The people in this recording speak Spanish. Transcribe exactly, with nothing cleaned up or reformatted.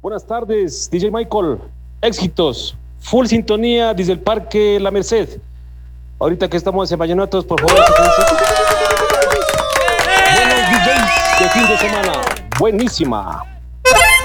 Buenas tardes, D J Michael. Éxitos. Full sintonía desde el Parque La Merced. Ahorita que estamos en Vallenatos, por favor. Buenos D Js de fin de semana. Buenísima.